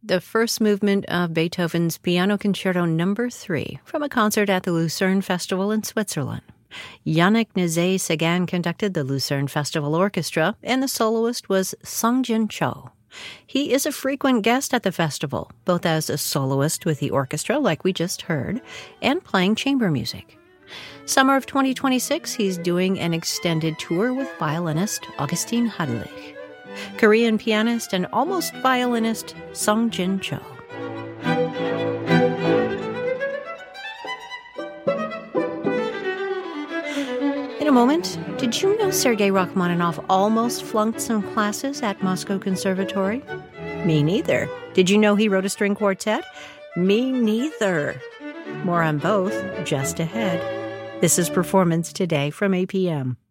the first movement of Beethoven's Piano Concerto No. 3 from a concert at the Lucerne Festival in Switzerland. Yannick Nézet-Séguin conducted the Lucerne Festival Orchestra, and the soloist was Sung-Jin Cho. He is a frequent guest at the festival, both as a soloist with the orchestra, like we just heard, and playing chamber music. Summer of 2026, he's doing an extended tour with violinist Augustin Hadelich. Korean pianist and almost violinist Sung-Jin Cho. In a moment, did you know Sergei Rachmaninoff almost flunked some classes at Moscow Conservatory? Me neither. Did you know he wrote a string quartet? Me neither. More on both just ahead. This is Performance Today from APM.